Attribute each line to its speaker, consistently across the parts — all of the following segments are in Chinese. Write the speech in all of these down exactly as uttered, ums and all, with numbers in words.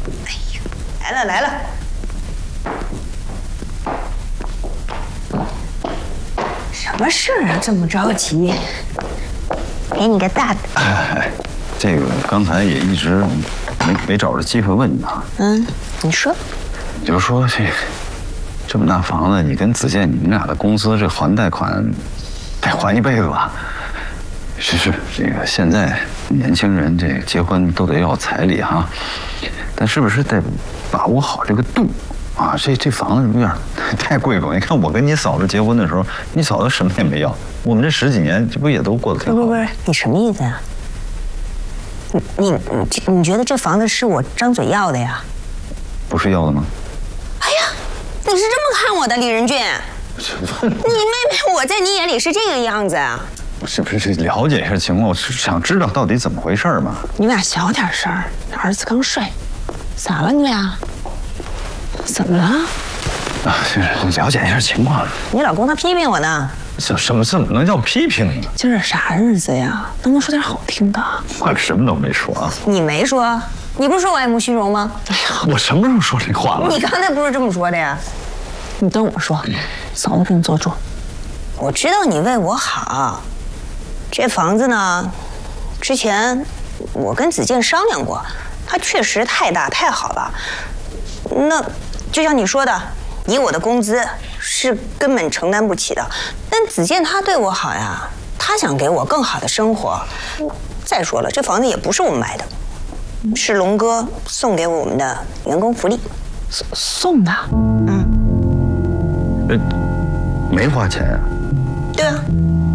Speaker 1: 哎呦，来了来了。什么事儿啊？这么着急？给你个大的。
Speaker 2: 哎，这个刚才也一直没没找着机会问你啊。
Speaker 1: 嗯，你说。
Speaker 2: 就是说这这么大房子，你跟子健你们俩的公司这还贷款得还一辈子吧？是是，这个现在年轻人这个结婚都得要彩礼哈，但是不是得把握好这个度啊？这这房子有点太贵了。你看我跟你嫂子结婚的时候，你嫂子什么也没要，我们这十几年这不也都过得挺好？
Speaker 1: 不不不是，你什么意思啊？你你你你觉得这房子是我张嘴要的呀？
Speaker 2: 不是要的吗？
Speaker 1: 哎呀，你是这么看我的，李仁俊？你妹妹我在你眼里是这个样子啊？
Speaker 2: 是不是了解一下情况？我是想知道到底怎么回事嘛。
Speaker 1: 你们俩小点声，儿子刚睡。咋了你俩？怎么了？
Speaker 2: 啊，就是了解一下情况。
Speaker 1: 你老公他批评我呢。
Speaker 2: 什什么怎么能叫批评呢？
Speaker 1: 今儿啥日子呀？能不能说点好听的？
Speaker 2: 我什么都没说啊。
Speaker 1: 你没说？你不是说我爱慕虚荣吗？
Speaker 2: 哎呀，我什么时候说这话了？
Speaker 1: 你刚才不是这么说的呀？你等我说，嫂子给你做主。我知道你为我好。这房子呢，之前我跟子健商量过，它确实太大太好了。那就像你说的，以我的工资是根本承担不起的。但子健他对我好呀，他想给我更好的生活。再说了，这房子也不是我们买的，是龙哥送给我们的员工福利。
Speaker 3: 送送的？
Speaker 1: 嗯。
Speaker 2: 呃，没花钱啊？
Speaker 1: 对啊。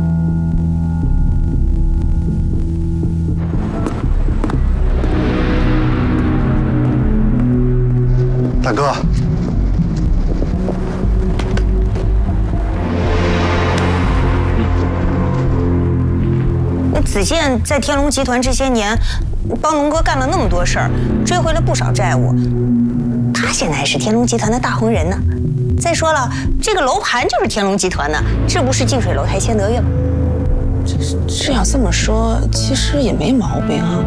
Speaker 4: 大哥，
Speaker 1: 那子健在天龙集团这些年，帮龙哥干了那么多事儿，追回了不少债务。他现在还是天龙集团的大红人呢。再说了，这个楼盘就是天龙集团的，这不是近水楼台先得月吗？
Speaker 3: 这这要这么说，其实也没毛病啊。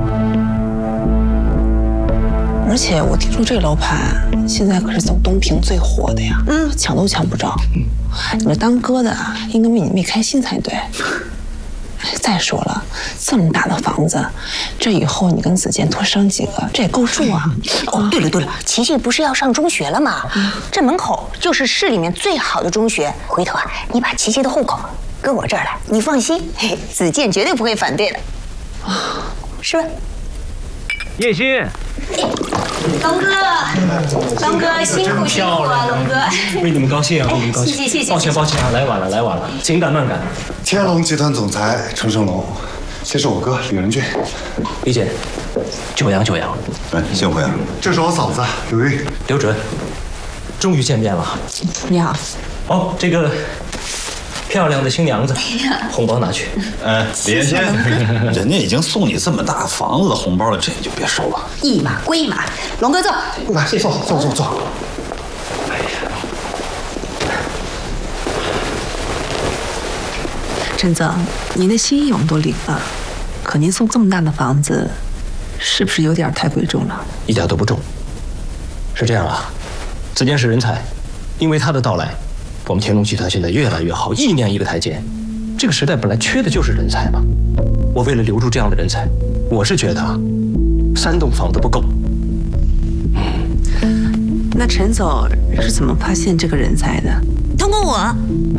Speaker 3: 而且我听说这楼盘现在可是走东平最火的呀，嗯，抢都抢不着。嗯，你这当哥的应该为你妹开心才对。再说了，这么大的房子，这以后你跟子健多生几个，这也够住啊。
Speaker 1: 哦，对了对了，琪琪不是要上中学了吗？嗯，这门口就是市里面最好的中学。回头啊，你把琪琪的户口搁我这儿来，你放心，嘿，子健绝对不会反对的，是吧？
Speaker 5: 叶欣。
Speaker 1: 龙哥，龙哥辛苦辛苦啊，龙哥，
Speaker 5: 为你们高兴啊，为你们高兴。
Speaker 1: 谢谢谢谢。
Speaker 5: 抱歉抱歉啊，来晚了来晚了，请赶慢赶。
Speaker 4: 天龙集团总裁程胜龙，这是我哥李仁俊。
Speaker 5: 李姐，久仰久仰。
Speaker 2: 哎，幸会啊。
Speaker 4: 这是我嫂子刘玉。
Speaker 5: 刘准，终于见面了。
Speaker 3: 你好。
Speaker 5: 哦，这个漂亮的新娘子，红包拿去。
Speaker 2: 哎，李彦先，人家已经送你这么大房子的红包了，这你就别收了。
Speaker 1: 一码归一码，龙哥坐。
Speaker 4: 来，坐坐坐坐。
Speaker 5: 哎呀，
Speaker 3: 陈总，您的心意我们都领了，可您送这么大的房子，是不是有点太贵重了？
Speaker 5: 一点都不重。是这样啊，子健是人才，因为他的到来，我们天龙集团现在越来越好，一年一个台阶。这个时代本来缺的就是人才嘛。我为了留住这样的人才，我是觉得啊，三栋房子不够。
Speaker 3: 那陈总是怎么发现这个人才的？
Speaker 1: 通过我。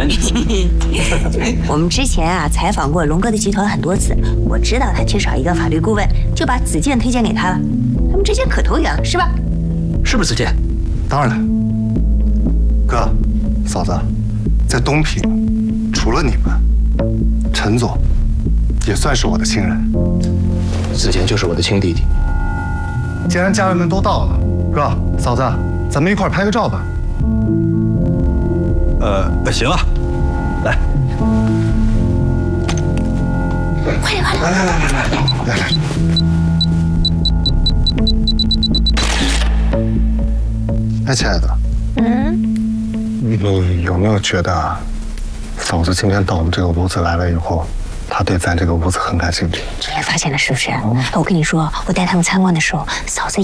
Speaker 1: 我们之前啊采访过龙哥的集团很多次，我知道他缺少一个法律顾问，就把子健推荐给他了。他们之间可投缘了，是吧？
Speaker 5: 是不是子健？
Speaker 4: 当然了，哥，嫂子，在东平，除了你们，陈总也算是我的亲人。
Speaker 5: 子健就是我的亲弟弟。
Speaker 4: 既然家人们都到了，哥，嫂子，咱们一块儿拍个照吧。
Speaker 2: 呃，行啊，来，
Speaker 1: 快点快点，
Speaker 4: 来来来来来来来。哎，亲爱的，嗯，你有没有觉得，嫂子今天到我们这个屋子来了以后，她对咱这个屋子很感兴趣？
Speaker 1: 这也发现了是不是？我跟你说，我带他们参观的时候，嫂子